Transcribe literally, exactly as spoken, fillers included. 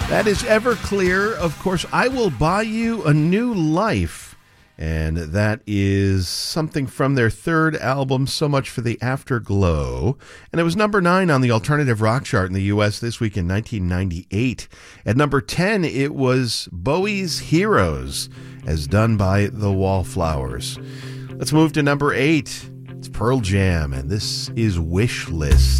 That is Everclear. Of course, I Will Buy You a New Life. And that is something from their third album, So Much for the Afterglow. And it was number nine on the alternative rock chart in the U S this week in nineteen ninety-eight. At number ten, it was Bowie's Heroes, as done by the Wallflowers. Let's move to number eight. It's Pearl Jam, and this is Wish List.